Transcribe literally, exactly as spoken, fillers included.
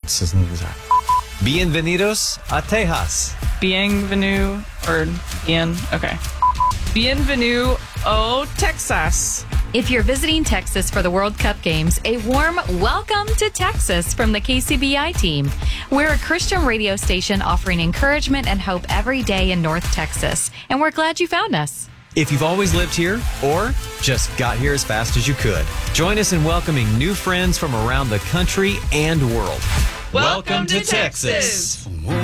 Texas. Bienvenidos a Tejas. Bienvenue, or bien, okay. Bienvenue au Texas. If you're visiting Texas for the World Cup games, a warm welcome to Texas from the K C B I team. We're a Christian radio station offering encouragement and hope every day in North Texas, and we're glad you found us. If you've always lived here or just got here as fast as you could, join us in welcoming new friends from around the country and world. Welcome to Texas.